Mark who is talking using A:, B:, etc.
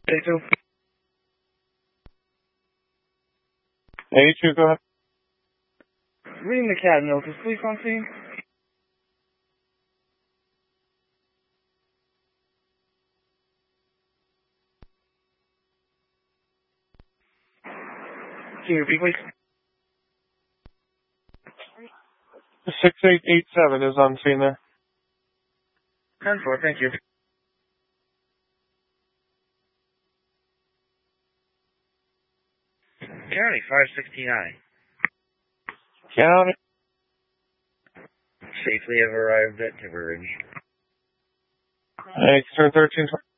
A: A2.
B: A2, go ahead.
A: Reading the CAD notes. Is police on scene? Can you repeat, please?
B: 6887 is on scene there.
A: 10-4, thank you.
C: County 569.
B: County.
C: Safely have arrived at Timber Ridge.
B: Hey, turn 13.